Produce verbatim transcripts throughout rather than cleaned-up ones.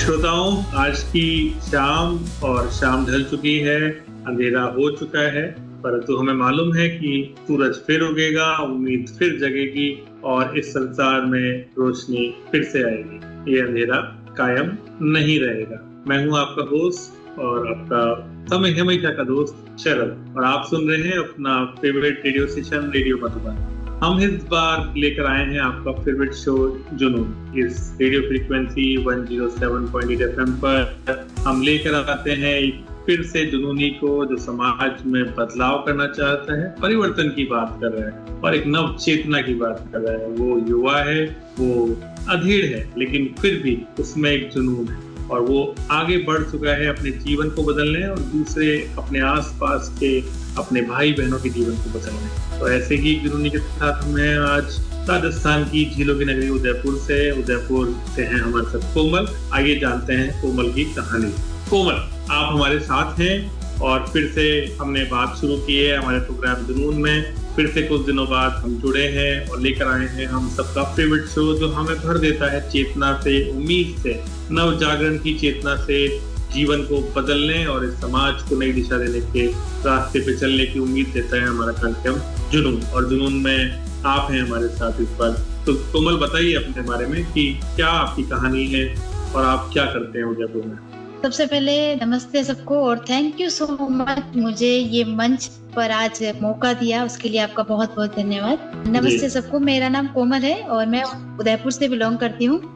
श्रोताओं, आज की शाम और शाम ढल चुकी है, अंधेरा हो चुका है, परंतु हमें मालूम है कि सूरज फिर उगेगा, उम्मीद फिर जगेगी और इस संसार में रोशनी फिर से आएगी। ये अंधेरा कायम नहीं रहेगा। मैं हूँ आपका होस्ट और आपका समय हमेशा का दोस्त शरद, और आप सुन रहे हैं अपना favourite radio station radio Madhuban. हम इस बार लेकर आए हैं आपका फेवरेट शो जुनून। इस रेडियो फ्रीक्वेंसी एक सौ सात पॉइंट आठ एफएम पर हम लेकर आते हैं एक फिर से जुनूनी को, जो समाज में बदलाव करना चाहता है, परिवर्तन की बात कर रहा है और एक नव चेतना की बात कर रहा है। वो युवा है, वो अधेड़ है, लेकिन फिर भी उसमें एक जुनून है और वो आगे बढ़ चुका है अपने जीवन को बदलने और दूसरे अपने आसपास के अपने भाई बहनों के जीवन को बदलने। तो ऐसे ही जुनूनी के साथ मैं आज राजस्थान की झीलों की नगरी उदयपुर से उदयपुर से हैं हमारे साथ कोमल। आइए जानते हैं कोमल की कहानी। कोमल, आप हमारे साथ हैं और फिर से हमने बात शुरू की है हमारे प्रोग्राम जुनून में। फिर से कुछ दिनों बाद हम जुड़े हैं और लेकर आए हैं हम सबका फेवरेट शो, जो हमें भर देता है चेतना से, उम्मीद से, नव जागरण की चेतना से, जीवन को बदलने और इस समाज को नई दिशा देने के रास्ते पे चलने की उम्मीद देता है हमारा कार्यक्रम जुनून। और जुनून में आप हैं हमारे साथ इस बार। तो कोमल, बताइए अपने बारे में कि क्या आपकी कहानी है और आप क्या करते हैं उदयपुर में। सबसे पहले नमस्ते सबको और थैंक यू सो मच, मुझे ये मंच पर आज मौका दिया, उसके लिए आपका बहुत बहुत धन्यवाद। नमस्ते सबको, मेरा नाम कोमल है और मैं उदयपुर से बिलोंग करती हूँ।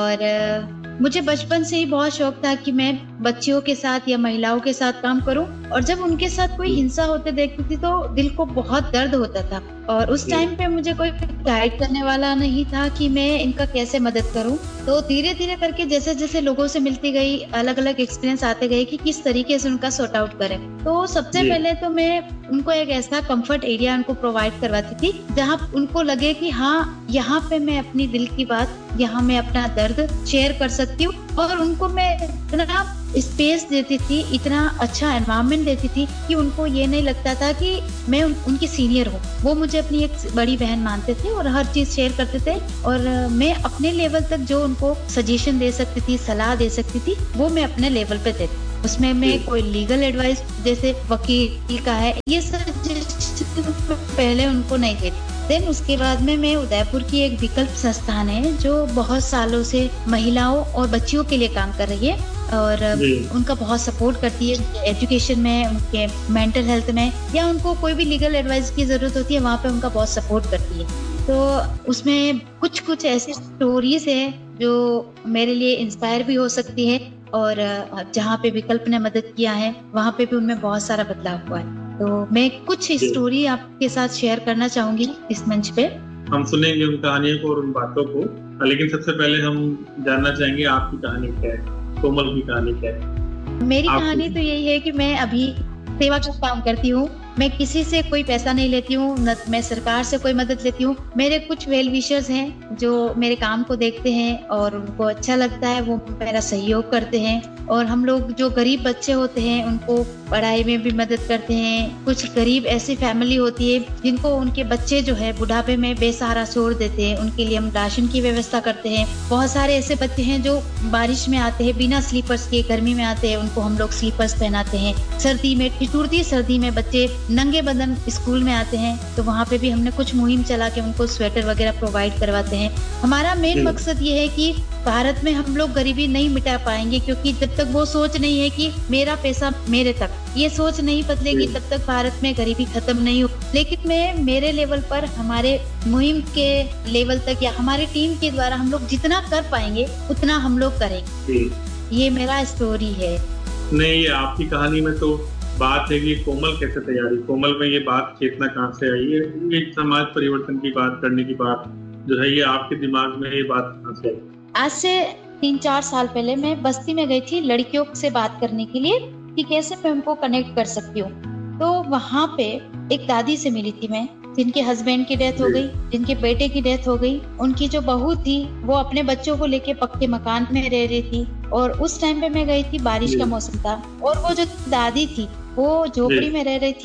और मुझे बचपन से ही बहुत शौक था कि मैं बच्चियों के साथ या महिलाओं के साथ काम करूं, और जब उनके साथ कोई हिंसा होते देखती थी तो दिल को बहुत दर्द होता था। और उस टाइम पे मुझे कोई गाइड करने वाला नहीं था कि मैं इनका कैसे मदद करूं। तो धीरे धीरे करके जैसे जैसे लोगों से मिलती गई, अलग अलग एक्सपीरियंस आते गए कि किस तरीके से उनका सॉर्ट आउट करें। तो सबसे पहले तो मैं उनको एक ऐसा कंफर्ट एरिया उनको प्रोवाइड करवाती थी जहाँ उनको लगे कि हाँ, यहाँ पे मैं अपनी दिल की बात, यहाँ मैं अपना दर्द शेयर कर सकती हूँ। और उनको मैं इतना स्पेस देती थी, इतना अच्छा एनवायरनमेंट देती थी कि उनको ये नहीं लगता था कि मैं उन, उनकी सीनियर हूँ। वो मुझे अपनी एक बड़ी बहन मानते थे और हर चीज शेयर करते थे, और मैं अपने लेवल तक जो उनको सजेशन दे सकती थी, सलाह दे सकती थी, वो मैं अपने लेवल पे देती। उसमें मैं कोई लीगल एडवाइस जैसे वकील का है, ये सजेशन पहले उनको नहीं देती। देन उसके बाद में मैं उदयपुर की एक विकल्प संस्थान है जो बहुत सालों से महिलाओं और बच्चियों के लिए काम कर रही है और उनका बहुत सपोर्ट करती है एजुकेशन में, उनके मेंटल हेल्थ में, या उनको कोई भी लीगल एडवाइस की जरूरत होती है, वहाँ पे उनका बहुत सपोर्ट करती है। तो उसमें कुछ कुछ ऐसी स्टोरीज है जो मेरे लिए इंस्पायर भी हो सकती है, और जहाँ पे विकल्प ने मदद किया है वहाँ पे भी उनमें बहुत सारा बदलाव हुआ है। तो मैं कुछ स्टोरी आपके साथ शेयर करना चाहूंगी इस मंच पे। हम सुनेंगे उन कहानियों को और उन बातों को, लेकिन सबसे पहले हम जानना चाहेंगे आपकी कहानी क्या है, कोमल की कहानी क्या है। मेरी कहानी तो यही है कि मैं अभी सेवा का काम करती हूँ। मैं किसी से कोई पैसा नहीं लेती हूँ, न मैं सरकार से कोई मदद लेती हूँ। मेरे कुछ वेल विशर्स हैं जो मेरे काम को देखते हैं और उनको अच्छा लगता है, वो मेरा सहयोग करते हैं। और हम लोग जो गरीब बच्चे होते हैं उनको पढ़ाई में भी मदद करते हैं। कुछ गरीब ऐसी फैमिली होती है जिनको उनके बच्चे जो है बुढ़ापे में बेसहारा छोड़ देते हैं, उनके लिए हम राशन की व्यवस्था करते हैं। बहुत सारे ऐसे बच्चे हैं जो बारिश में आते हैं बिना स्लीपर्स के, गर्मी में आते हैं, उनको हम लोग स्लीपर्स पहनाते हैं। सर्दी में, ठिठुरती सर्दी में बच्चे नंगे बदन स्कूल में आते हैं, तो वहाँ पे भी हमने कुछ मुहिम चला के उनको स्वेटर वगैरह प्रोवाइड करवाते हैं। हमारा मेन मकसद ये है कि भारत में हम लोग गरीबी नहीं मिटा पाएंगे, क्योंकि जब तक वो सोच नहीं है कि मेरा पैसा मेरे तक, ये सोच नहीं बदलेगी, तब तक भारत में गरीबी खत्म नहीं हो। लेकिन मैं मेरे लेवल पर, हमारे मुहिम के लेवल तक या हमारी टीम के द्वारा हम लोग जितना कर पाएंगे उतना हम लोग करेंगे। ये मेरा स्टोरी है। नहीं, ये आपकी कहानी में तो बात है कि कोमल कैसे तैयारी, कोमल में ये बात चेतना कहाँ से आई है, ये समाज परिवर्तन की बात करने की बात जो है, ये आपके दिमाग में ये बात कहाँ से आई? आज से तीन चार साल पहले मैं बस्ती में गई थी लड़कियों से बात करने के लिए कि कैसे मैं उनको कनेक्ट कर सकती हूँ। तो वहाँ पे एक दादी से मिली थी मैं, जिनके हस्बैंड की डेथ हो गई, जिनके बेटे की डेथ हो गई। उनकी जो बहू थी वो अपने बच्चों को लेके पक्के मकान में रह रही थी, और उस टाइम पे मैं गई थी, बारिश का मौसम था, और वो जो दादी थी वो झोपड़ी में रह रही थी,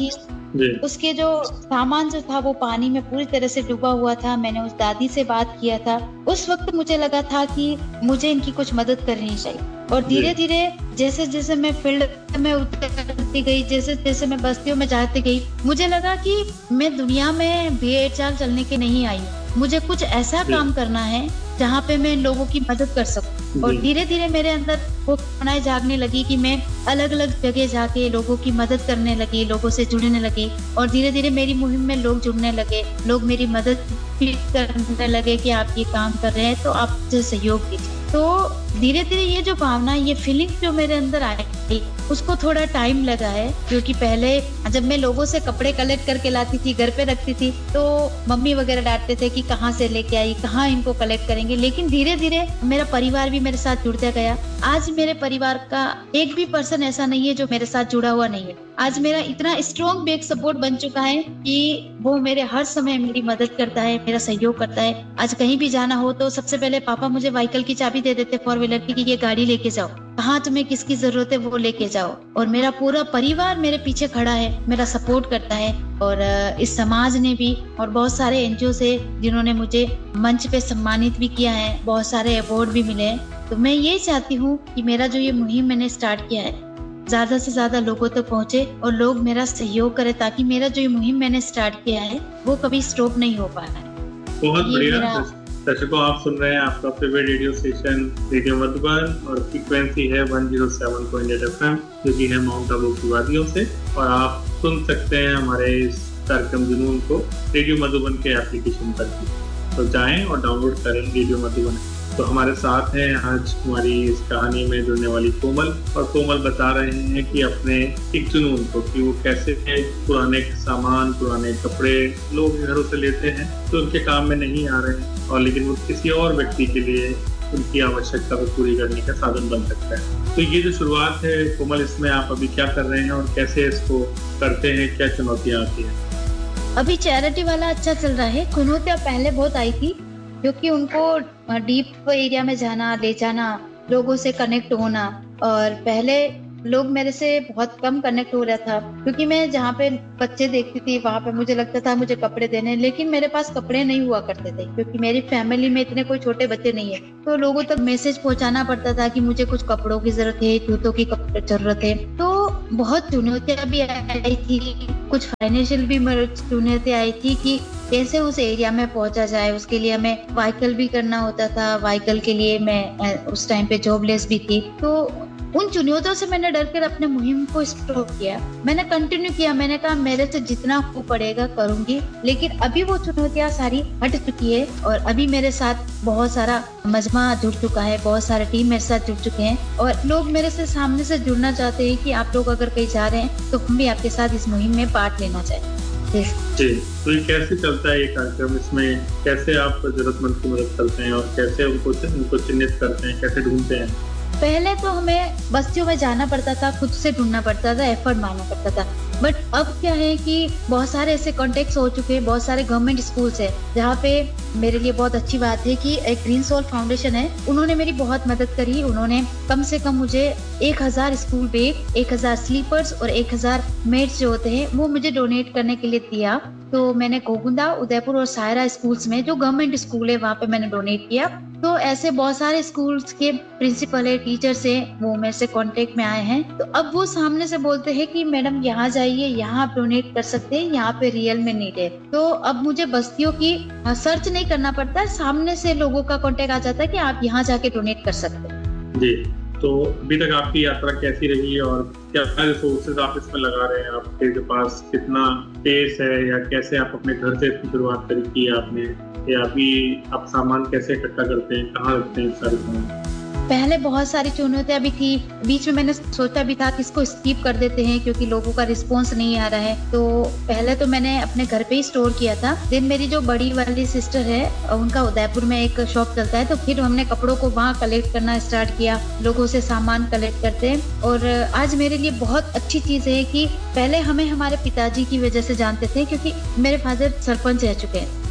जी। उसके जो सामान जो था वो पानी में पूरी तरह से डूबा हुआ था। मैंने उस दादी से बात किया था। उस वक्त मुझे लगा था कि मुझे इनकी कुछ मदद करनी चाहिए, और जी। धीरे धीरे जैसे जैसे मैं फील्ड में उतरती गई, जैसे जैसे मैं बस्तियों में जाती गई, मुझे लगा कि मैं दुनिया में भेड़ चाल चलने के नहीं आई हूँ। मुझे कुछ ऐसा जी। काम करना है जहाँ पे मैं लोगों की मदद कर सकूं। और जी। धीरे धीरे मेरे अंदर वो भावनाएं जागने लगी कि मैं अलग अलग जगह जाके लोगों की मदद करने लगी, लोगों से जुड़ने लगी। और धीरे धीरे मेरी मुहिम में लोग जुड़ने लगे, लोग मेरी मदद भी करने लगे कि आप ये काम कर रहे हैं तो आप मुझे सहयोग दीजिए। तो धीरे धीरे ये जो भावना, ये फीलिंग जो मेरे अंदर आई, उसको थोड़ा टाइम लगा है। क्योंकि पहले जब मैं लोगों से कपड़े कलेक्ट करके लाती थी, घर पे रखती थी, तो मम्मी वगैरह डांटते थे कि कहाँ से लेके आई, कहाँ इनको कलेक्ट करेंगे। लेकिन धीरे धीरे मेरा परिवार भी मेरे साथ जुड़ता गया। आज मेरे परिवार का एक भी पर्सन ऐसा नहीं है जो मेरे साथ जुड़ा हुआ नहीं है। आज मेरा इतना स्ट्रॉन्ग बैक सपोर्ट बन चुका है कि वो मेरे हर समय मेरी मदद करता है, मेरा सहयोग करता है। आज कहीं भी जाना हो तो सबसे पहले पापा मुझे व्हीकल की चाबी दे देते, फोर व्हीलर की, कि ये गाड़ी लेके जाओ, कहाँ तुम्हें किसकी जरूरत है वो लेके जाओ। और मेरा पूरा परिवार मेरे पीछे खड़ा है, मेरा सपोर्ट करता है। और इस समाज ने भी, और बहुत सारे एनजीओ से जिन्होंने मुझे मंच पे सम्मानित भी किया है, बहुत सारे अवार्ड भी मिले हैं। तो मैं ये चाहती हूँ कि मेरा जो ये मुहिम मैंने स्टार्ट किया है, ज्यादा से ज्यादा लोगों तक पहुँचे और लोग मेरा सहयोग करें, ताकि मेरा जो ये मुहिम मैंने स्टार्ट किया है वो कभी स्टॉप नहीं हो पाए। बहुत बढ़िया। मेरा... दर्शकों, आप सुन रहे हैं आपका favourite radio station radio Madhuban, और फ्रीक्वेंसी है one zero seven point eight F M, जो कि है माउंट आबू की वादियों से। और आप सुन सकते हैं हमारे इस कार्यक्रम जुनून को रेडियो मधुबन के एप्लीकेशन पर भी। तो जाएं और डाउनलोड करें रेडियो मधुबन। तो हमारे साथ हैं आज हमारी इस कहानी में जुड़ने वाली कोमल, और कोमल बता रहे हैं कि अपने एक जुनून को, कि वो कैसे पुराने सामान, पुराने कपड़े लोग घरों से लेते हैं तो उनके काम में नहीं आ रहे हैं, और लेकिन वो किसी और व्यक्ति के लिए उनकी आवश्यकता को पूरी करने का साधन बन सकता है। तो ये जो शुरुआत है कोमल, इसमें आप अभी क्या कर रहे हैं और कैसे इसको करते हैं, क्या चुनौतियाँ आती हैं? अभी चैरिटी वाला अच्छा चल रहा है। चुनौतियाँ पहले बहुत आई थी, क्योंकि उनको डीप एरिया में जाना, ले जाना, लोगों से कनेक्ट होना। और पहले लोग मेरे से बहुत कम कनेक्ट हो रहा था, क्योंकि मैं जहाँ पे बच्चे देखती थी वहां पे मुझे लगता था मुझे कपड़े देने, लेकिन मेरे पास कपड़े नहीं हुआ करते थे, क्योंकि मेरी फैमिली में इतने कोई छोटे बच्चे नहीं है। तो लोगों तक मैसेज पहुंचाना पड़ता था कि मुझे कुछ कपड़ों की जरूरत है, जूतों की जरूरत है। तो बहुत चुनौतियां भी आई थी, कुछ फाइनेंशियल भी चुनौतियां आई थी कि कैसे उस एरिया में पहुंचा जाए। उसके लिए हमें व्हीकल भी करना होता था। व्हीकल के लिए मैं उस टाइम पे जॉबलेस भी थी। तो उन चुनौतियों से मैंने डर कर अपने मुहिम को स्टॉप किया। मैंने कंटिन्यू किया, मैंने कहा मेरे से जितना हो पड़ेगा करूंगी। लेकिन अभी वो चुनौतियां सारी हट चुकी है, और अभी मेरे साथ बहुत सारा मजमा जुड़ चुका है, बहुत सारे टीम मेरे साथ जुड़ चुके हैं, और लोग मेरे से सामने से जुड़ना चाहते हैं कि आप लोग अगर कहीं जा रहे हैं तो हम भी आपके साथ इस मुहिम में पार्ट लेना चाहें। जी, तो ये कैसे चलता है ये कार्यक्रम? इसमें कैसे आप जरूरतमंद की मदद करते हैं और कैसे उनको उनको चिन्हित करते हैं, कैसे ढूंढते हैं? पहले तो हमें बस्तियों में जाना पड़ता था, खुद से ढूंढना पड़ता था, एफर्ट मारना पड़ता था। बट अब क्या है कि बहुत सारे ऐसे कॉन्टेक्ट्स हो चुके हैं, बहुत सारे गवर्नमेंट स्कूल्स है जहाँ पे मेरे लिए बहुत अच्छी बात है कि एक ग्रीन सोल फाउंडेशन है, उन्होंने मेरी बहुत मदद करी। उन्होंने कम से कम मुझे एक हजार स्कूल बैग, एक हजार स्लीपर्स और एक हजार मेट्स जो होते हैं वो मुझे डोनेट करने के लिए दिया। तो मैंने गोगुंदा, उदयपुर और सायरा स्कूल्स में, जो गवर्नमेंट स्कूल है, वहाँ पे मैंने डोनेट किया। तो ऐसे बहुत सारे स्कूल्स के प्रिंसिपल है, टीचर्स है, वो मेरे से कांटेक्ट में आए हैं। तो अब वो सामने से बोलते हैं कि मैडम यहाँ जाइए, यहाँ आप डोनेट कर सकते हैं, यहाँ पे रियल में नीड है। तो अब मुझे बस्तियों की सर्च नहीं करना पड़ता है, सामने से लोगों का कांटेक्ट आ जाता है कि आप यहाँ जाके डोनेट कर सकते हैं। जी, तो अभी तक आपकी यात्रा कैसी रही और क्या रिसोर्सेज आप इसमें लगा रहे हैं? आपके पास कितना स्पेस है, या कैसे आप अपने घर से इसकी शुरुआत करी की आपने, या अभी आप सामान कैसे इकट्ठा करते हैं, कहाँ रखते हैं सारे सामान? पहले बहुत सारी चुनौतियां भी थी, बीच में मैंने सोचा भी था कि इसको स्किप कर देते हैं क्योंकि लोगों का रिस्पांस नहीं आ रहा है। तो पहले तो मैंने अपने घर पे ही स्टोर किया था। दिन मेरी जो बड़ी वाली सिस्टर है, उनका उदयपुर में एक शॉप चलता है, तो फिर हमने कपड़ों को वहाँ कलेक्ट करना स्टार्ट किया, लोगों से सामान कलेक्ट करते हैं। और आज मेरे लिए बहुत अच्छी चीज है कि पहले हमें हमारे पिताजी की वजह से जानते थे, क्योंकि मेरे फादर सरपंच रह चुके हैं।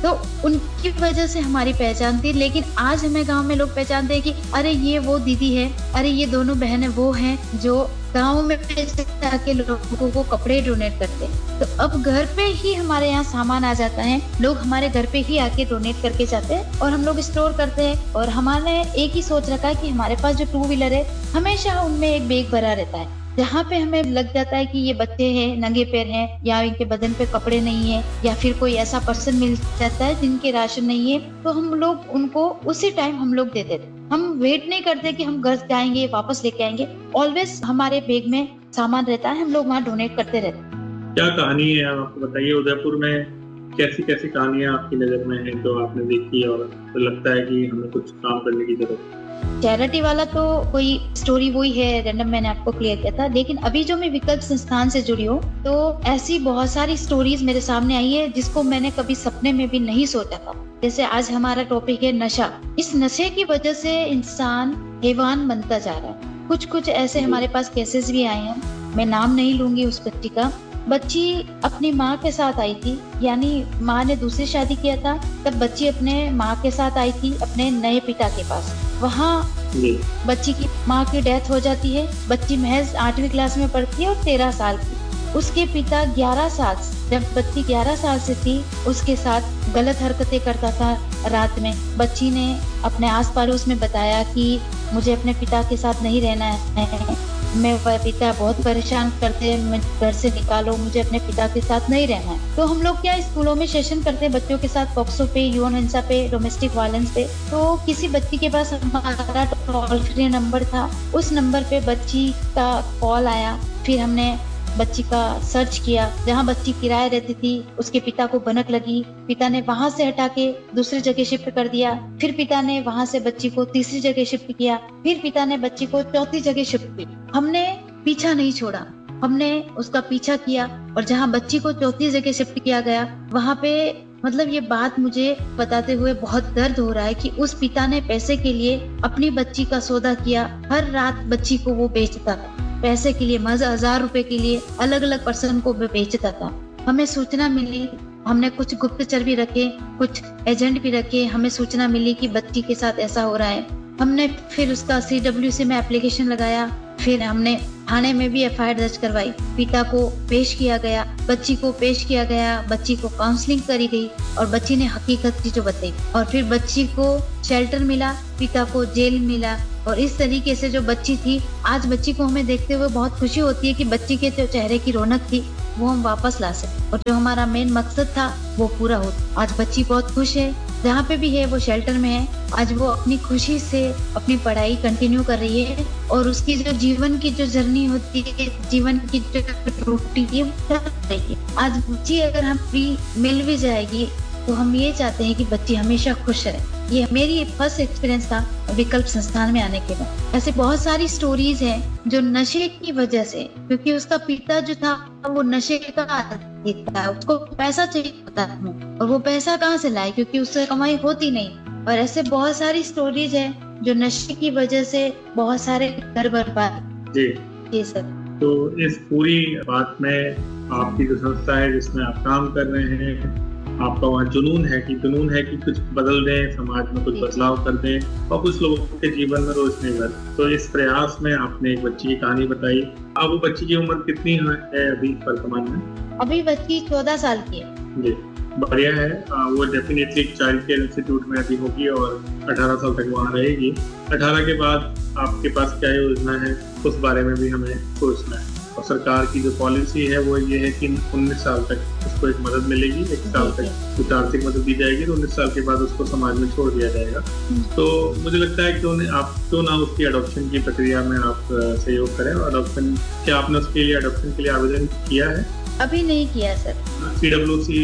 तो उनकी वजह से हमारी पहचान थी। लेकिन आज हमें गांव में लोग पहचानते हैं कि अरे ये वो दीदी है, अरे ये दोनों बहनें वो हैं जो गांव में जाके लोगों को कपड़े डोनेट करते हैं। तो अब घर पे ही हमारे यहाँ सामान आ जाता है, लोग हमारे घर पे ही आके डोनेट करके जाते हैं और हम लोग स्टोर करते हैं। और हमारे एक ही सोच रखा है कि हमारे पास जो टू व्हीलर है हमेशा उनमें एक बैग भरा रहता है। जहाँ पे हमें लग जाता है कि ये बच्चे हैं, नंगे पैर हैं, या इनके बदन पे कपड़े नहीं है, या फिर कोई ऐसा पर्सन मिल जाता है जिनके राशन नहीं है, तो हम लोग उनको उसी टाइम हम लोग दे देते। हम वेट नहीं करते कि हम घर जाएंगे वापस लेके आएंगे, ऑलवेज हमारे बैग में सामान रहता है, हम लोग वहाँ डोनेट करते रहते हैं। क्या कहानी है आप आपको बताइए, उदयपुर में कैसी कैसी कहानियां आपकी नजर में हैं जो आपने देखी और तो लगता है कि हमें कुछ काम करने की जरूरत है? चैरिटी वाला तो कोई स्टोरी वही है, रैंडम मैंने आपको क्लियर किया था। लेकिन अभी जो मैं विकल्प संस्थान से जुड़ी हूँ तो ऐसी बहुत सारी स्टोरीज मेरे सामने आई है जिसको मैंने कभी सपने में भी नहीं सोचा था। जैसे आज हमारा टॉपिक है नशा। इस नशे की वजह से इंसान हैवान बनता जा रहा है। कुछ कुछ ऐसे हमारे पास केसेस भी आए हैं, मैं नाम नहीं लूंगी उस बच्ची का। बच्ची अपनी माँ के साथ आई थी, यानी माँ ने दूसरी शादी किया था, तब बच्ची अपने माँ के साथ आई थी अपने नए पिता के पास। वहाँ बच्ची की माँ की डेथ हो जाती है। बच्ची महज आठवीं क्लास में पढ़ती है और तेरह साल की। उसके पिता ग्यारह साल, जब बच्ची ग्यारह साल से थी, उसके साथ गलत हरकतें करता था रात में। बच्ची ने अपने आस पड़ोस में बताया कि मुझे अपने पिता के साथ नहीं रहना है, मैं पिता बहुत परेशान करते हैं, मैं घर से निकालो, मुझे अपने पिता के साथ नहीं रहना है। तो हम लोग क्या स्कूलों में सेशन करते हैं बच्चों के साथ, पॉक्सो पे, यौन हिंसा पे, डोमेस्टिक वायलेंस पे। तो किसी बच्ची के पास हमारा टोल फ्री नंबर था, उस नंबर पे बच्ची का कॉल आया। फिर हमने बच्ची का सर्च किया। जहाँ बच्ची किराए रहती थी उसके पिता को भनक लगी, पिता ने वहां से हटा के दूसरी जगह शिफ्ट कर दिया। फिर पिता ने वहां से बच्ची को तीसरी जगह शिफ्ट किया, फिर पिता ने बच्ची को चौथी जगह शिफ्ट की। हमने पीछा नहीं छोड़ा, हमने उसका पीछा किया और जहाँ बच्ची को चौथी जगह शिफ्ट किया गया वहाँ पे, मतलब ये बात मुझे बताते हुए बहुत दर्द हो रहा है कि उस पिता ने पैसे के लिए अपनी बच्ची का सौदा किया। हर रात बच्ची को वो बेचता था, पैसे के लिए, मज हजार रुपए के लिए अलग अलग पर्सन को बेचता था। हमें सूचना मिली, हमने कुछ गुप्तचर भी रखे, कुछ एजेंट भी रखे। हमें सूचना मिली कि बच्ची के साथ ऐसा हो रहा है। हमने फिर उसका सी डब्ल्यू सी में एप्लीकेशन लगाया, फिर हमने थाने में भी एफ आई आर दर्ज करवाई। पिता को पेश किया गया, बच्ची को पेश किया गया, बच्ची को काउंसलिंग करी गई और बच्ची ने हकीकत चीजों बताई। और फिर बच्ची को शेल्टर मिला, पिता को जेल मिला। और इस तरीके से जो बच्ची थी, आज बच्ची को हमें देखते हुए बहुत खुशी होती है कि बच्ची के जो चेहरे की रौनक थी वो हम वापस ला सके और जो हमारा मेन मकसद था वो पूरा हो। आज बच्ची बहुत खुश है, जहाँ पे भी है वो शेल्टर में है। आज वो अपनी खुशी से अपनी पढ़ाई कंटिन्यू कर रही है और उसकी जो जीवन की जो जर्नी होती है, जीवन की जो रूटीन है वो चल रही है। आज बच्ची अगर हम फ्री मिल भी जाएगी तो हम ये चाहते हैं कि बच्ची हमेशा खुश रहे। ये मेरी फर्स्ट एक्सपीरियंस था विकल्प संस्थान में आने के बाद। ऐसे बहुत सारी स्टोरीज हैं जो नशे की वजह से, क्योंकि उसका पिता जो था वो नशे का आदी था, उसको पैसा चाहिए होता था और वो पैसा कहाँ से लाए, क्योंकि उससे कमाई होती नहीं। और ऐसे बहुत सारी स्टोरीज हैं जो नशे की वजह से बहुत सारे घर बर्बाद। जी जी सर। तो इस पूरी बात में आपकी जो संस्था है जिसमें आप काम कर रहे हैं, आपका वहाँ जुनून है कि जुनून है कि कुछ बदल दें, समाज में कुछ बदलाव कर दें और कुछ लोगों के जीवन में रोशनी भर। तो इस प्रयास में आपने एक बच्ची की कहानी बताई। अब वो बच्ची की उम्र कितनी है अभी वर्तमान में? अभी बच्ची चौदह साल की है। जी, बढ़िया है। वो डेफिनेटली चाइल्ड केयर इंस्टीट्यूट में अभी होगी और अठारह साल तक वहाँ रहेगी। अठारह के बाद आपके पास क्या योजना है उस बारे में भी हमें सोचना है। और सरकार की जो पॉलिसी है वो ये है कि उन्नीस साल तक उसको एक मदद मिलेगी, एक साल तक कुछ आर्थिक मदद दी जाएगी, तो उन्नीस साल के बाद उसको समाज में छोड़ दिया जाएगा। तो मुझे लगता है क्यों नहीं आप क्यों ना उसकी अडॉप्शन की प्रक्रिया में आप सहयोग करें। और अडॉप्शन, क्या आपने उसके लिए अडॉप्शन के लिए आवेदन किया है? अभी नहीं किया सर। सी डब्ल्यू सी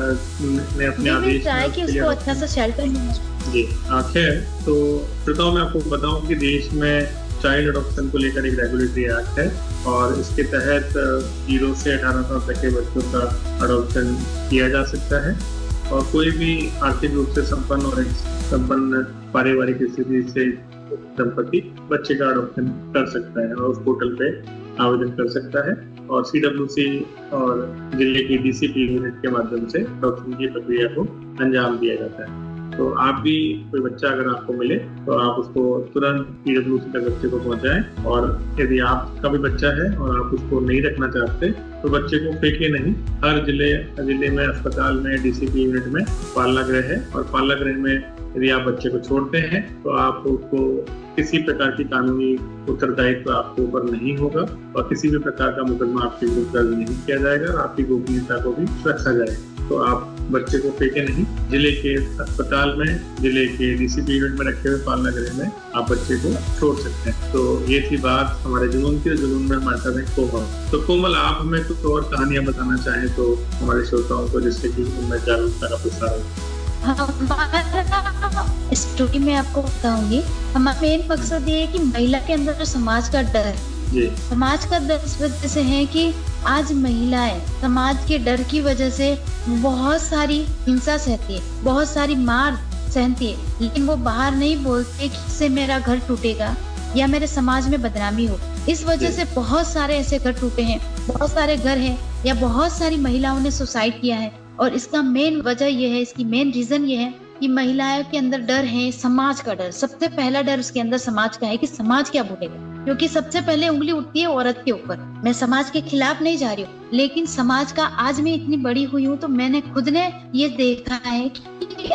ने अपने आदेश कि उसको अच्छा सा शेल्टर मिले। जी खैर, तो श्रोताओं मैं आपको बताऊं कि देश में चाइल्ड अडॉप्शन को लेकर एक रेगुलेटरी एक्ट है और इसके तहत जीरो से अठारह साल तक के बच्चों का अडॉप्शन किया जा सकता है और कोई भी आर्थिक रूप से संपन्न और संपन्न पारिवारिक स्थिति से दंपति बच्चे का अडॉप्शन कर सकता है और उस पोर्टल पे आवेदन कर सकता है। और सी डब्ल्यू सी और जिले की डी सी पी यूनिट के माध्यम से डॉक्टरिंग की प्रक्रिया को अंजाम दिया जाता है। तो आप भी कोई बच्चा अगर आपको मिले तो आप उसको तुरंत पी डब्ल्यू सी तक बच्चे को पहुंचाएं, और यदि आपका भी बच्चा है और आप उसको नहीं रखना चाहते तो बच्चे को फेंके नहीं। हर जिले जिले में अस्पताल में डी सी पी यूनिट में पालना गृह है, और पालना गृह में यदि आप बच्चे को छोड़ते हैं तो आप उसको किसी प्रकार की कानूनी उत्तरदायित्व आपके ऊपर नहीं होगा, और किसी भी प्रकार का मुकदमा आपके विरुद्ध दर्ज नहीं किया जाएगा, और आपकी गोपनीयता को भी रखा जाएगा। तो आप बच्चे को फेंके नहीं। जिले के अस्पताल में, जिले के डी सी पी यूनिट में रखे हुए पालना गृह में आप बच्चे को छोड़ सकते हैं। तो ये थी बात हमारे जुनून की। जुनून में हमारे साथ है कोमल। तो कोमल, आप हमें कुछ और कहानियां बताना चाहें तो हमारे श्रोताओं को, जिससे कि उनमें जागरूकता का प्रसार हो। हमारा स्टोरी में आपको बताऊंगी, हमारा मेन मकसद ये है कि महिला के अंदर जो समाज का डर है, समाज का डर इस वजह से है कि आज महिलाएं समाज के डर की वजह से बहुत सारी हिंसा सहती है, बहुत सारी मार सहती है, लेकिन वो बाहर नहीं बोलते कि इससे मेरा घर टूटेगा या मेरे समाज में बदनामी हो। इस वजह से बहुत सारे ऐसे घर टूटे हैं, बहुत सारे घर हैं, या बहुत सारी महिलाओं ने सुसाइड किया है। और इसका मेन वजह ये है, इसकी मेन रीजन ये है कि महिलाओं के अंदर डर है, समाज का डर। सबसे पहला डर उसके अंदर समाज का है कि समाज क्या बोलेगा, क्योंकि सबसे पहले उंगली उठती है औरत के ऊपर। मैं समाज के खिलाफ नहीं जा रही हूँ, लेकिन समाज का आज मैं इतनी बड़ी हुई हूँ तो मैंने खुद ने ये देखा है कि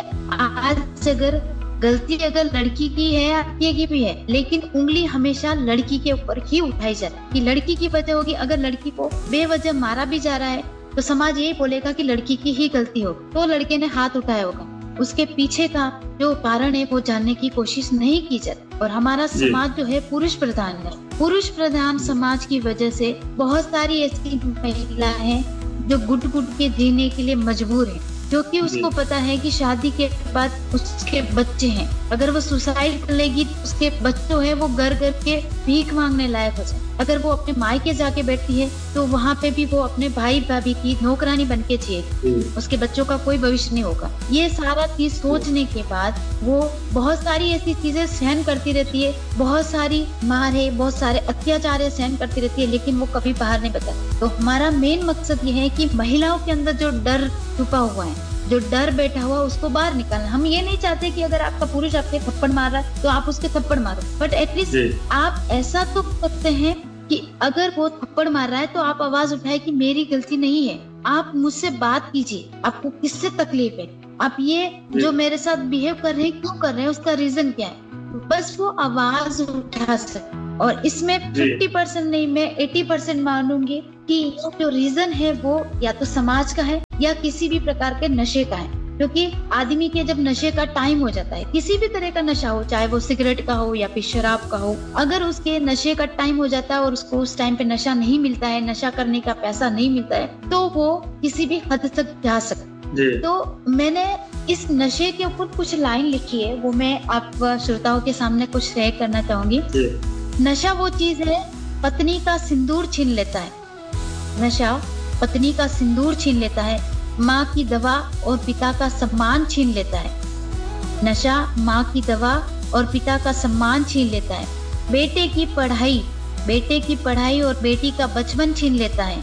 आज अगर गलती अगर लड़की की है या लड़के की भी है, लेकिन उंगली हमेशा लड़की के ऊपर ही उठाई जा रही है कि लड़की की वजह होगी। अगर लड़की को बेवजह मारा भी जा रहा है तो समाज यही बोलेगा कि लड़की की ही गलती हो, तो लड़के ने हाथ उठाया होगा। उसके पीछे का जो कारण है वो जानने की कोशिश नहीं की जाती। और हमारा समाज जो है पुरुष प्रधान है। पुरुष प्रधान समाज की वजह से बहुत सारी ऐसी महिलाएं हैं जो गुट गुट के जीने के लिए मजबूर है, क्योंकि उसको पता है कि शादी के बाद उसके बच्चे हैं। अगर वो सुसाइड कर लेगी तो उसके बच्चों है वो घर घर के भीख मांगने लायक हो जाए। अगर वो अपने मायके जाके बैठती है तो वहाँ पे भी वो अपने भाई भाभी की नौकरानी बन के जिएगी, उसके बच्चों का कोई भविष्य नहीं होगा। ये सारा चीज सोचने के बाद वो बहुत सारी ऐसी चीजें सहन करती रहती है, बहुत सारी मार है, बहुत सारे अत्याचार सहन करती रहती है, लेकिन वो कभी बाहर नहीं बताती। तो हमारा मेन मकसद ये है कि महिलाओं के अंदर जो डर छुपा हुआ है, जो डर बैठा हुआ उसको बाहर निकालना। हम ये नहीं चाहते कि अगर आपका पुरुष आपके थप्पड़ मार रहा है तो आप उसके थप्पड़ मारो, बट एटलीस्ट आप ऐसा तो सकते हैं कि अगर वो थप्पड़ मार रहा है तो आप आवाज उठाए कि मेरी गलती नहीं है, आप मुझसे बात कीजिए, आपको किससे तकलीफ है, आप ये जो मेरे साथ बिहेव कर रहे हैं क्यों कर रहे हैं, उसका रीजन क्या है, बस वो आवाज उठा सकते। और इसमें फिफ्टी परसेंट नहीं, मैं एटी परसेंट मानूंगी कि जो रीजन है वो या तो समाज का है या किसी भी प्रकार के नशे का है। क्योंकि आदमी के जब नशे का टाइम हो जाता है, किसी भी तरह का नशा हो, चाहे वो सिगरेट का हो या फिर शराब का हो, अगर उसके नशे का टाइम हो जाता है और उसको उस टाइम पे नशा नहीं मिलता है, नशा करने का पैसा नहीं मिलता है, तो वो किसी भी हद तक जा सकता है। तो मैंने इस नशे के ऊपर कुछ लाइन लिखी है, वो मैं आप श्रोताओं के सामने कुछ शेयर करना चाहूंगी। नशा वो चीज है, पत्नी का सिंदूर छीन लेता है। नशा पत्नी का सिंदूर छीन लेता है, माँ की दवा और पिता का सम्मान छीन लेता है। नशा माँ की दवा और पिता का सम्मान छीन लेता है। बेटे की पढ़ाई बेटे की पढ़ाई और बेटी का बचपन छीन लेता है।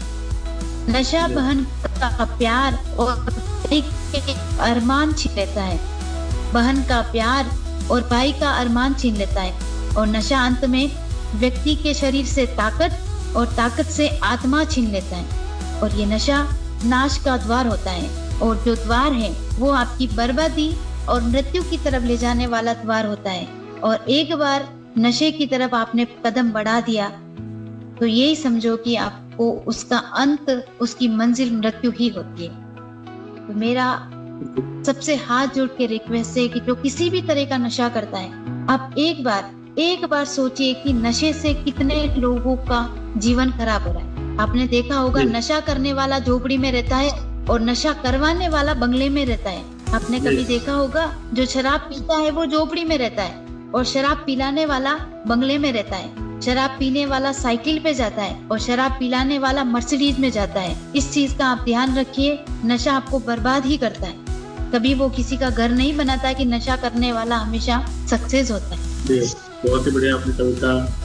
नशा बहन का प्यार और भाई के अरमान छीन लेता है। बहन का प्यार और भाई का अरमान छीन लेता है। और नशा अंत में व्यक्ति के शरीर से ताकत और ताकत से आत्मा छीन लेता है। और ये नशा नाश का द्वार होता है, और जो द्वार है वो आपकी बर्बादी और मृत्यु की तरफ ले जाने वाला द्वार होता है। और एक बार नशे की तरफ आपने कदम बढ़ा दिया तो यही समझो कि आपको उसका अंत, उसकी मंजिल मृत्यु ही होती है। तो मेरा सबसे हाथ जोड़ के रिक्वेस्ट है कि जो किसी भी तरह का नशा करता है, आप एक बार एक बार सोचिए कि नशे से कितने लोगों का जीवन खराब हो रहा है। आपने देखा होगा नशा करने वाला झोपड़ी में रहता है और नशा करवाने वाला बंगले में रहता है। आपने कभी देखा होगा जो शराब पीता है वो झोपड़ी में रहता है और शराब पिलाने वाला बंगले में रहता है। शराब पीने वाला साइकिल पे जाता है और शराब पिलाने वाला मर्सिडीज में जाता है। इस चीज का आप ध्यान रखिए, नशा आपको बर्बाद ही करता है, कभी वो किसी का घर नहीं बनाता कि नशा करने वाला हमेशा सक्सेस होता है। बहुत ही बढ़िया आपने कविता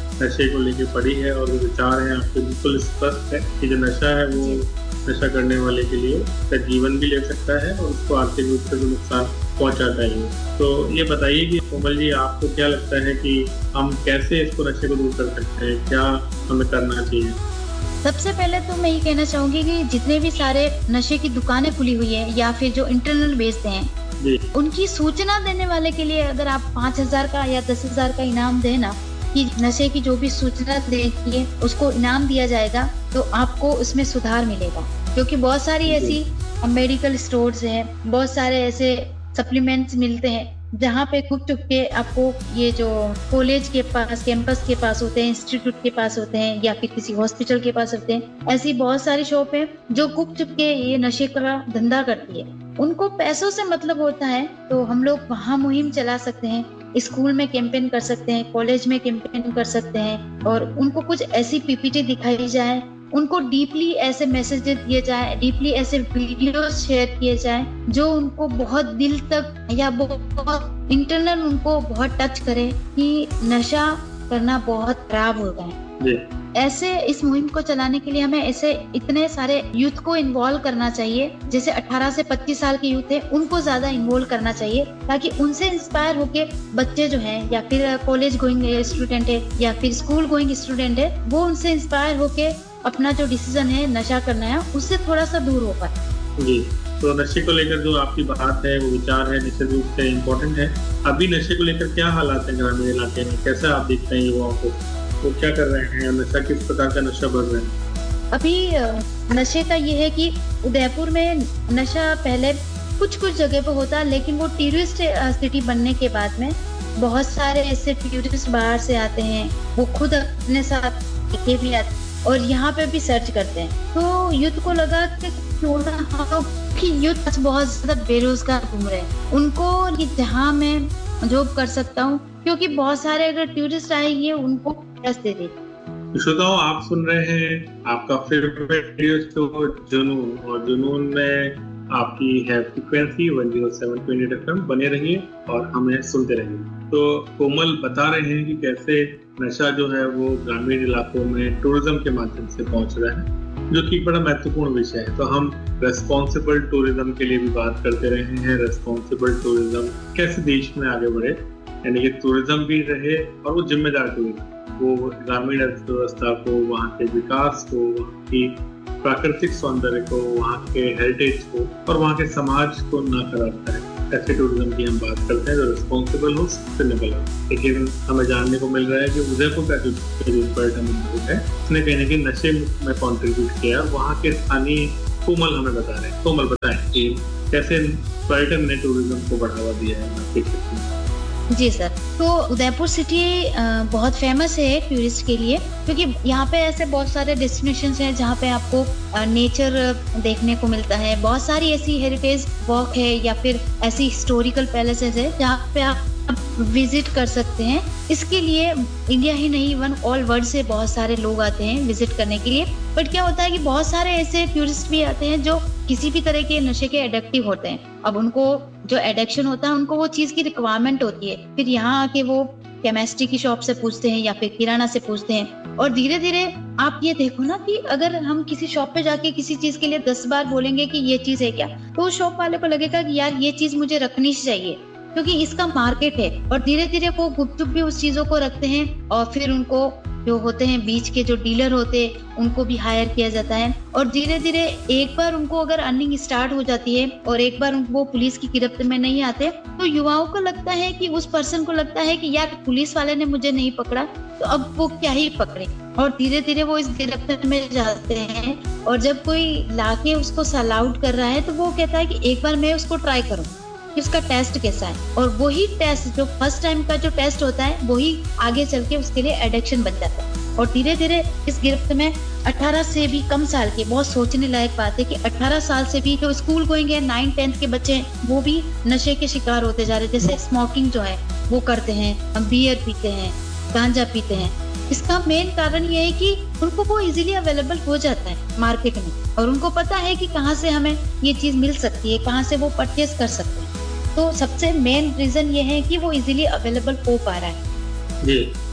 नशे को लेके पड़ी है और जो विचार हैं आपके बिल्कुल स्पष्ट है कि जो नशा है वो नशा करने वाले के लिए उसका जीवन भी ले सकता है और उसको आर्थिक रूप से भी नुकसान पहुंचाता ही। तो ये बताइए कि कोमल जी, आपको क्या लगता है कि हम कैसे इसको नशे को दूर कर सकते हैं, क्या हमें करना चाहिए? सबसे पहले तो मैं ये कहना चाहूंगी कि जितने भी सारे नशे की दुकानें खुली हुई है या फिर जो इंटरनल बेचते हैं, उनकी सूचना देने वाले के लिए अगर आप पाँच हजार का या दस हजार का इनाम देना कि नशे की जो भी सूचना देगी उसको इनाम दिया जाएगा, तो आपको उसमें सुधार मिलेगा। क्योंकि बहुत सारी ऐसी मेडिकल स्टोर्स हैं, बहुत सारे ऐसे सप्लीमेंट्स मिलते हैं जहाँ पे गुप चुप के आपको ये जो कॉलेज के पास, कैंपस के पास होते हैं, इंस्टीट्यूट के पास होते हैं या फिर किसी हॉस्पिटल के पास होते हैं, ऐसी बहुत सारी शॉप है जो गुप चुप के ये नशे का धंधा करती है। उनको पैसों से मतलब होता है, तो हम लोग वहाँ मुहिम चला सकते हैं, स्कूल में कैंपेन कर सकते हैं, कॉलेज में कैंपेन कर सकते हैं और उनको कुछ ऐसी पीपीटी दिखाई जाए, उनको डीपली ऐसे मैसेजेस दिए जाए, डीपली ऐसे वीडियो शेयर किए जाए जो उनको बहुत दिल तक या बहुत इंटरनल उनको बहुत टच करे कि नशा करना बहुत खराब होता है। ऐसे इस मुहिम को चलाने के लिए हमें ऐसे इतने सारे यूथ को इन्वॉल्व करना चाहिए। जैसे अठारह से पच्चीस साल के यूथ है, उनको ज्यादा इन्वॉल्व करना चाहिए ताकि उनसे इंस्पायर होके बच्चे जो हैं या फिर कॉलेज गोइंग स्टूडेंट है या फिर स्कूल गोइंग स्टूडेंट है, वो उनसे इंस्पायर होके अपना जो डिसीजन है नशा करना है उससे थोड़ा सा दूर हो पाए। जी, तो नशे को लेकर जो आपकी बात है, वो विचार है, निश्चित रूप से इम्पोर्टेंट है। अभी नशे को लेकर क्या हालात है ग्रामीण इलाके में, कैसे आप देखते हैं युवाओं को, वो क्या कर रहे हैं, नशा किस प्रकार का नशा बढ़ रहा है? अभी नशे का ये है कि उदयपुर में नशा पहले कुछ कुछ जगह पे होता, लेकिन वो टूरिस्ट सिटी बनने के बाद में बहुत सारे ऐसे टूरिस्ट बाहर से आते हैं, वो खुद अपने साथ लेके भी आते हैं और यहाँ पे भी सर्च करते हैं। तो यूथ को लगा कि क्यों ना हम कि यूथ बहुत ज्यादा बेरोजगार घूम रहे हैं, उनको जहाँ मैं जॉब कर सकता हूँ, क्योंकि बहुत सारे अगर टूरिस्ट आएंगे उनको पैसे दे देते। श्रोताओं, आप सुन रहे हैं आपका फेवरेट रेडियो शो जुनून, और जुनून में आपकी है frequency one zero seven point eight F M. बने रहिए और हमें सुनते रहिए। तो कोमल बता रहे हैं कि कैसे नशा जो है वो ग्रामीण इलाकों में टूरिज्म के माध्यम से पहुंच रहा है, जो कि बड़ा महत्वपूर्ण विषय है। तो हम रेस्पॉन्सिबल टूरिज्म के लिए भी बात करते रहे हैं। रेस्पॉन्सिबल टूरिज्म कैसे देश में आगे बढ़े, यानी कि टूरिज्म भी रहे और वो जिम्मेदार टूरिज्म, वो ग्रामीण अर्थव्यवस्था को, वहाँ के विकास को, वहाँ की प्राकृतिक सौंदर्य को, वहाँ के हेरिटेज को और वहाँ के समाज को न खराब करे। ऐसे टूरिज्म की हम बात करते हैं जो रिस्पॉन्सिबल हो, सस्टेनेबल हो। लेकिन हमें जानने को मिल रहा है कि उदयपुर का जो पर्यटन उद्योग है उसने कहीं ना कहीं नशे में कॉन्ट्रीब्यूट किया और वहाँ के स्थानीय कोमल हमें बता रहे हैं। कोमल बताएं कि कैसे पर्यटन ने टूरिज्म को बढ़ावा दिया है आपके क्षेत्र में। जी सर, तो उदयपुर सिटी बहुत फेमस है टूरिस्ट के लिए, क्योंकि यहाँ पे ऐसे बहुत सारे डेस्टिनेशंस हैं जहाँ पे आपको नेचर देखने को मिलता है। बहुत सारी ऐसी हेरिटेज वॉक है या फिर ऐसी हिस्टोरिकल पैलेसेस है जहाँ पे आप विजिट कर सकते हैं। इसके लिए इंडिया ही नहीं, इवन ऑल वर्ल्ड से बहुत सारे लोग आते हैं विजिट करने के लिए। बट क्या होता है कि बहुत सारे ऐसे टूरिस्ट भी आते हैं जो किसी भी तरह के नशे के एडिक्टिव होते हैं। अब उनको जो एडिक्शन होता है, उनको वो चीज की रिक्वायरमेंट होती है, फिर यहाँ आके वो केमिस्ट्री की शॉप से पूछते हैं या फिर किराना से पूछते हैं। और धीरे धीरे आप ये देखो ना कि अगर हम किसी शॉप पे जाके किसी चीज के लिए दस बार बोलेंगे कि ये चीज है क्या, तो उस शॉप वाले को लगेगा कि यार ये चीज मुझे रखनी चाहिए क्योंकि इसका मार्केट है। और धीरे धीरे वो गुपचुप भी उस चीजों को रखते हैं और फिर उनको जो होते हैं बीच के जो डीलर होते हैं उनको भी हायर किया जाता है। और धीरे धीरे एक बार उनको अगर अर्निंग स्टार्ट हो जाती है और एक बार वो पुलिस की गिरफ्त में नहीं आते, तो युवाओं को लगता है कि उस पर्सन को लगता है कि यार पुलिस वाले ने मुझे नहीं पकड़ा तो अब वो क्या ही पकड़े, और धीरे धीरे वो इस गिरफ्त में जाते हैं। और जब कोई लाके उसको सेल आउट कर रहा है तो वो कहता है कि एक बार मैं उसको ट्राई करूं कि उसका टेस्ट कैसा है, और वही टेस्ट जो फर्स्ट टाइम का जो टेस्ट होता है वही आगे चल के उसके लिए एडिक्शन बन जाता है। और धीरे धीरे इस गिरफ्त में अठारह से भी कम साल के, बहुत सोचने लायक बात है कि अठारह साल से भी जो स्कूल गोइंग है, नाइन टेंथ के बच्चे हैं, वो भी नशे के शिकार होते जा रहे हैं। जैसे स्मोकिंग जो है वो करते हैं, बियर पीते हैं, गांजा पीते हैं। इसका मेन कारण ये है कि उनको वो इजीली अवेलेबल हो जाता है मार्केट में, और उनको पता है कि कहाँ से हमें ये चीज मिल सकती है, कहाँ से वो परचेज कर सकते हैं। तो सबसे मेन रीजन ये है कि वो इजीली अवेलेबल हो पा रहा है। जी,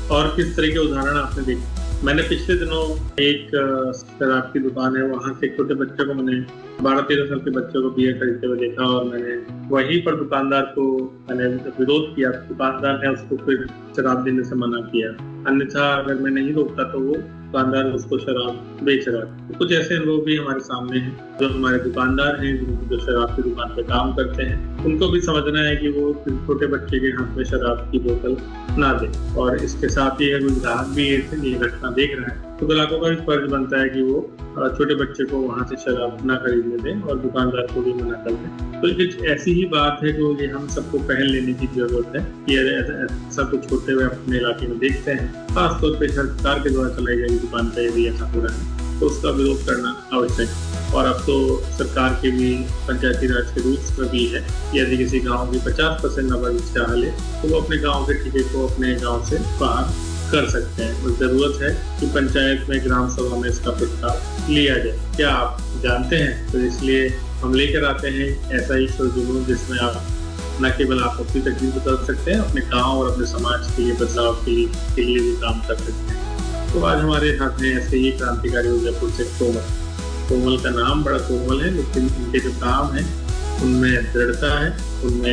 और किस तरह के उदाहरण आपने देखे? मैंने पिछले दिनों एक शराब की दुकान है, वहाँ से छोटे बच्चे को मैंने बारह तेरह साल के बच्चे को बियर खरीदते हुए देखा और मैंने वहीं पर दुकानदार को मैंने विरोध किया। दुकानदार ने उसको फिर शराब देने से मना किया, अन्यथा अगर मैं नहीं रोकता तो वो दुकानदार उसको शराब बेच रहा था। तो कुछ ऐसे अनुभव भी हमारे सामने हैं। जो हमारे दुकानदार हैं, जो शराब की दुकान पे काम करते हैं, उनको भी समझना है कि वो छोटे बच्चे के हाथ में शराब की बोतल ना दे। और इसके साथ ही अगर ग्राहक भी ये घटना देख रहा है तो ग्राहकों का भी फर्ज बनता है कि वो छोटे बच्चे को वहाँ से शराब ना खरीदने दें और दुकानदार को भी मना कर दें। तो ये ऐसी ही बात है जो ये हम सबको पहल लेने की जरूरत है कि ऐसा कुछ होते हुए अपने इलाके में देखते हैं, खासतौर पर सरकार के द्वारा चलाई गई दुकान पर यदि ऐसा हो रहा है तो उसका विरोध करना आवश्यक है। और अब तो सरकार के भी पंचायती राज के रूल्स में भी है, यदि किसी गांव की पचास परसेंट आबादी चाह ले तो वो अपने गांव के ठेके को अपने गांव से बाहर कर सकते हैं। और जरूरत है कि पंचायत में, ग्राम सभा में इसका प्रस्ताव लिया जाए। क्या आप जानते हैं? तो इसलिए हम लेकर आते हैं ऐसा ही जुनून जिसमें आप न केवल आप अपनी तकलीफ बदल सकते हैं, अपने गाँव और अपने समाज के लिए बदलाव के लिए, के लिए भी काम कर सकते हैं। तो आज हमारे हाथ में ऐसे ही क्रांतिकारी उदयपुर से कोमल। कोमल का नाम बड़ा कोमल है, लेकिन उनके जो काम है उनमें दृढ़ता है, उनमें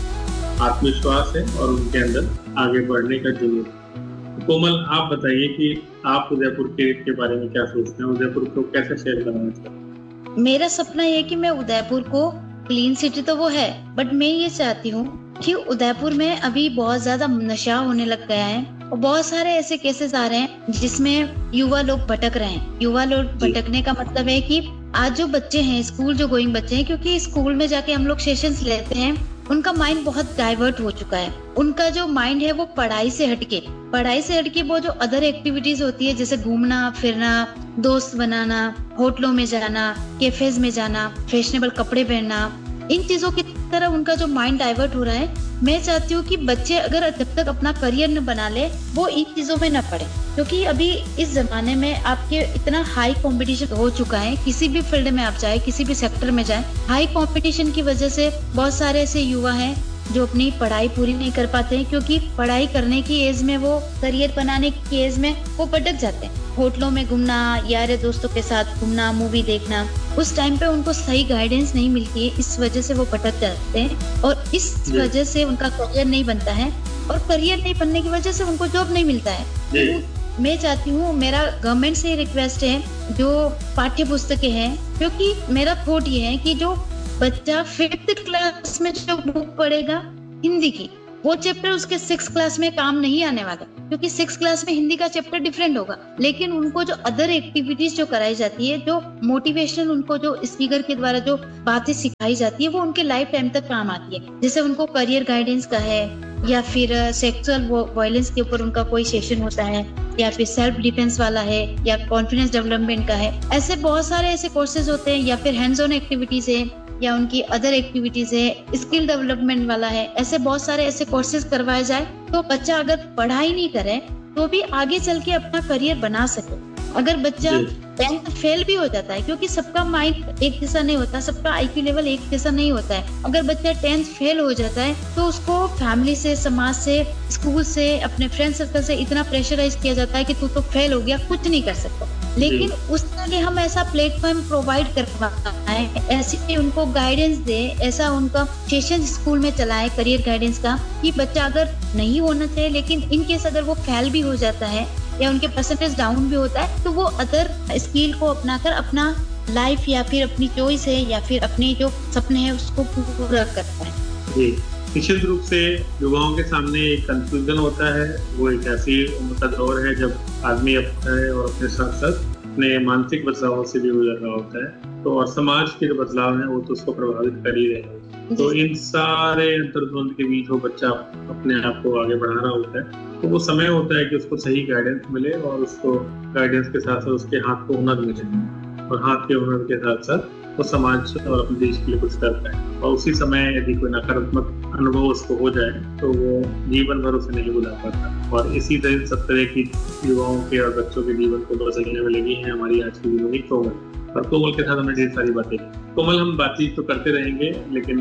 एक आत्मविश्वास है और उनके अंदर आगे बढ़ने का जुनून। कोमल, आप बताइए कि आप उदयपुर के, के बारे में क्या सोचते हैं? उदयपुर को कैसे शहर बनाना चाहते हैं? मेरा सपना ये कि मैं उदयपुर को, क्लीन सिटी तो वो है, बट मैं ये चाहती हूँ कि उदयपुर में अभी बहुत ज्यादा नशा होने लग गया है और बहुत सारे ऐसे केसेस आ रहे हैं जिसमें युवा लोग भटक रहे हैं। युवा लोग भटकने का मतलब है कि आज जो बच्चे हैं, स्कूल जो गोइंग बच्चे हैं, क्योंकि स्कूल में जाके हम लोग सेशंस लेते हैं, उनका माइंड बहुत डाइवर्ट हो चुका है। उनका जो माइंड है वो पढ़ाई से हटके पढ़ाई से हटके वो जो अदर एक्टिविटीज होती है, जैसे घूमना फिरना, दोस्त बनाना, होटलों में जाना, कैफेज में जाना, फैशनेबल कपड़े पहनना, इन चीजों की तरह उनका जो माइंड डाइवर्ट हो रहा है। मैं चाहती हूँ कि बच्चे अगर जब तक अपना करियर न बना ले वो इन चीजों में न पड़े, क्योंकि अभी इस जमाने में आपके इतना हाई कंपटीशन हो चुका है। किसी भी फील्ड में आप जाए, किसी भी सेक्टर में जाए, हाई कंपटीशन की वजह से बहुत सारे ऐसे युवा हैं जो अपनी पढ़ाई पूरी नहीं कर पाते हैं, क्योंकि पढ़ाई करने की एज में, वो करियर बनाने की एज में वो भटक जाते हैं। होटलों में घूमना, यार दोस्तों के साथ घूमना, मूवी देखना, उस टाइम पे उनको सही गाइडेंस नहीं मिलती है, इस वजह से वो भटक जाते हैं और इस वजह से उनका करियर नहीं बनता है और करियर नहीं बनने की वजह से उनको जॉब नहीं मिलता है। मैं चाहती हूँ, मेरा गवर्नमेंट से रिक्वेस्ट है, जो पाठ्य पुस्तकें हैं, क्योंकि मेरा थॉट ये है कि जो बच्चा फिफ्थ क्लास में जो बुक पढ़ेगा हिंदी की, वो चैप्टर उसके सिक्स क्लास में काम नहीं आने वाला, क्योंकि सिक्स क्लास में हिंदी का चैप्टर डिफरेंट होगा। लेकिन उनको जो अदर एक्टिविटीज जो कराई जाती है, जो मोटिवेशन उनको जो स्पीकर के द्वारा जो बातें सिखाई जाती है, वो उनके लाइफ टाइम तक काम आती है। जैसे उनको करियर गाइडेंस का है, या फिर सेक्सुअल वायलेंस के ऊपर उनका कोई सेशन होता है, या फिर सेल्फ डिफेंस वाला है, या कॉन्फिडेंस डेवलपमेंट का है। ऐसे बहुत सारे ऐसे कोर्सेज होते हैं, या फिर हैंड्स ऑन एक्टिविटीज है, या उनकी अदर एक्टिविटीज है, स्किल डेवलपमेंट वाला है। ऐसे बहुत सारे ऐसे कोर्सेज करवाए जाए तो बच्चा अगर पढ़ाई नहीं करे तो भी आगे चल के अपना करियर बना सके। अगर बच्चा टेंथ फेल भी हो जाता है, क्योंकि सबका माइंड एक जैसा नहीं होता, सबका आईक्यू लेवल एक जैसा नहीं होता है। अगर बच्चा टेंथ फेल हो जाता है तो उसको फैमिली से, समाज से, स्कूल से, अपने फ्रेंड सर्कल से इतना प्रेशराइज किया जाता है कि तू तो फेल हो गया, कुछ नहीं कर सकता। लेकिन उसके लिए हम ऐसा प्लेटफॉर्म प्रोवाइड करवाएं, ऐसी उनको गाइडेंस दे, ऐसा उनका सेशन स्कूल में चलाए करियर गाइडेंस का, कि बच्चा अगर नहीं होना चाहिए, लेकिन इन केस अगर वो फेल भी हो जाता है या उनके परसेंटेज डाउन भी होता है, तो वो अदर स्किल को अपनाकर अपना लाइफ, या फिर अपनी चॉइस है, या फिर अपने जो सपने हैं उसको पूरा करता है। जी, निश्चित रूप से युवाओं के सामने एक कंफ्यूजन होता है। वो एक ऐसी उम्र का दौर है जब आदमी अपना है और अपने साथ साथ अपने मानसिक बदलावों से भी गुजर रहा होता है, तो और समाज के जो बदलाव हैं वो तो उसको प्रभावित कर ही रहे हैं। तो इन सारे अंतर्द्वंद के बीच वो बच्चा अपने आप को आगे बढ़ा रहा होता है, तो वो समय होता है कि उसको सही गाइडेंस मिले और उसको गाइडेंस के साथ साथ उसके हाथ को हुनर मिले, और हाथ के हुनर के साथ साथ वो समाज और अपने देश के लिए कुछ कर पाए। और उसी समय यदि कोई नकारात्मक अनुभव उसको हो जाए तो वो जीवन भर उसे नहीं भुला पाता। और इसी तरह सब तरह की युवाओं के और बच्चों के जीवन को बदलने में लगी है हमारी आज की यूनिक कोमल। और कोमल के साथ हमने ढेर सारी बातें की। कोमल, हम बातचीत तो करते रहेंगे, लेकिन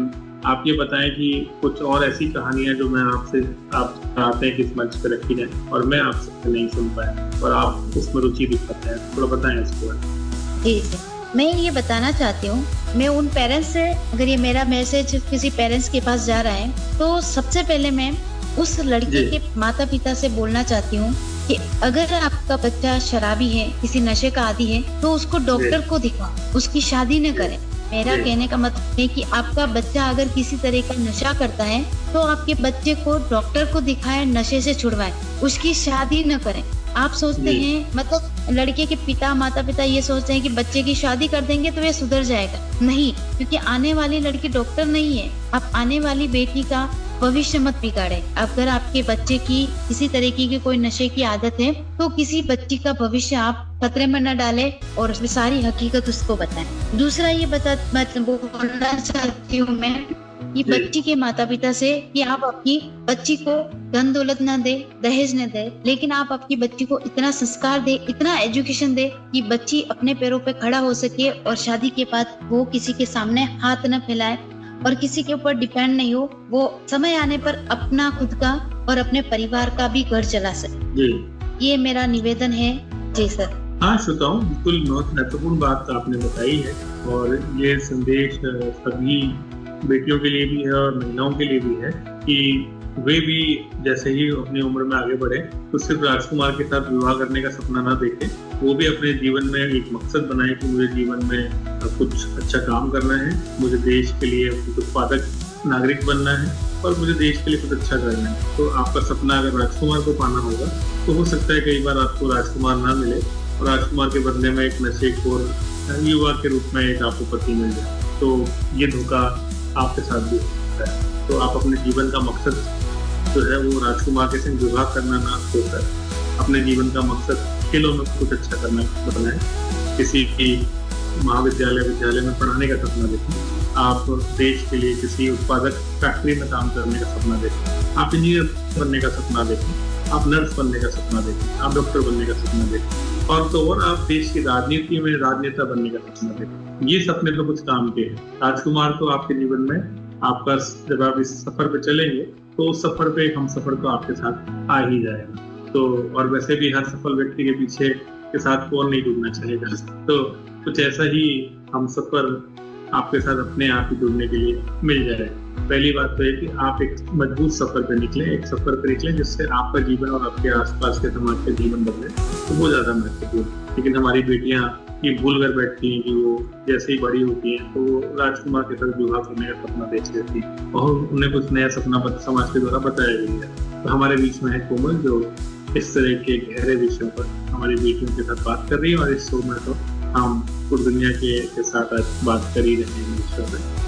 आप ये बताएं कि कुछ और ऐसी कहानियां जो मैं आपसे आप चाहते हैं कि इस मंच पर रखी जाए और मैं आपसे नहीं सुन पाया और आप उसमें रुचि दिखाते हैं, थोड़ा बताएं इसको। जी जी, मैं ये बताना चाहती हूँ, मैं उन पेरेंट्स से, अगर ये मेरा मैसेज किसी पेरेंट्स के पास जा रहा है, तो सबसे पहले मैं उस लड़के के माता पिता से बोलना चाहती हूँ कि अगर आपका बच्चा शराबी है, किसी नशे का आदी है, तो उसको डॉक्टर को दिखाओ, उसकी शादी न करें। मेरा कहने का मतलब है कि आपका बच्चा अगर किसी तरह का नशा करता है, तो आपके बच्चे को डॉक्टर को दिखाएं, नशे से छुड़वाएं, उसकी शादी न करें। आप सोचते हैं, मतलब लड़के के पिता माता पिता ये सोचते हैं कि बच्चे की शादी कर देंगे तो ये सुधर जाएगा। नहीं, क्योंकि आने वाली लड़की डॉक्टर नहीं है। आप आने वाली बेटी का भविष्य मत बिगाड़े। अगर आपके बच्चे की किसी तरीके की कोई नशे की आदत है, तो किसी बच्ची का भविष्य आप खतरे में न डालें और उसमें सारी हकीकत उसको बताएं। दूसरा ये बता मतलब बोलना चाहती हूँ मैं कि बच्ची के माता पिता से कि आप अपनी बच्ची को धन दौलत न दे, दहेज न दे, लेकिन आप आपकी बच्ची को इतना संस्कार दे, इतना एजुकेशन दे कि बच्ची अपने पैरों पे खड़ा हो सके और शादी के बाद वो किसी के सामने हाथ न फैलाए और किसी के ऊपर डिपेंड नहीं हो। वो समय आने पर अपना खुद का और अपने परिवार का भी घर चला सके। ये मेरा निवेदन है। जी सर। हाँ श्रोताओं, बिल्कुल बहुत महत्वपूर्ण बात आपने बताई है और ये संदेश सभी बेटियों के लिए भी है और महिलाओं के लिए भी है कि वे भी जैसे ही अपनी उम्र में आगे बढ़े तो सिर्फ राजकुमार के साथ विवाह करने का सपना ना देखें, वो भी अपने जीवन में एक मकसद बनाए कि मुझे जीवन में कुछ अच्छा काम करना है, मुझे देश के लिए कुछ उत्पादक नागरिक बनना है और मुझे देश के लिए कुछ अच्छा करना है। तो आपका सपना अगर राजकुमार को पाना होगा तो हो सकता है कई बार आपको राजकुमार ना मिले और राजकुमार के बदले में एक नशेखोर युवा के रूप में एक आपको पति मिल जाए, तो ये धोखा आपके साथ भी हो सकता है। तो आप अपने जीवन का मकसद जो है वो राजकुमार के संग विवाह करना ना सोचकर अपने जीवन का मकसद खेलों में कुछ अच्छा करना बनाए, किसी की महाविद्यालय विद्यालय में पढ़ाने का सपना देखें, आप देश के लिए किसी उत्पादक फैक्ट्री में काम करने का सपना देखें, आप इंजीनियर बनने का सपना देखें, आप नर्स बनने का सपना देखें, आप डॉक्टर बनने का सपना देखें और तो और आप देश की राजनीति में राजनेता बनने का सपना देखें। ये सपने तो कुछ काम के हैं। राजकुमार तो आपके जीवन में आपका जब आप इस सफर पे चलेंगे तो उस सफर पे एक हम सफर तो आपके साथ आ ही जाएगा। तो और वैसे भी हर सफल व्यक्ति के पीछे के साथ कौन नहीं जुड़ना चाहेगा, तो कुछ ऐसा ही हम सफर आपके साथ अपने आप ही जुड़ने के लिए मिल जाए। पहली बात तो है कि आप एक मजबूत सफर पे निकले, एक सफर पे निकले जिससे आपका जीवन और आपके आसपास के समाज के जीवन बदले, तो वो ज्यादा महत्वपूर्ण। लेकिन हमारी बेटियां ये भूल कर बैठती हैं कि वो जैसे ही बड़ी होती हैं तो वो राजकुमार के साथ विवाह करने का सपना देख लेती हैं और उन्हें कुछ नया सपना समाज के द्वारा बताया गया है। तो हमारे बीच में है कोमल जो इस तरह के गहरे विषयों पर हमारी बेटियों के साथ बात कर रही है और इस शो में तो हम पूरी दुनिया के, के साथ आज बात कर ही रहे हैं इस विषय में।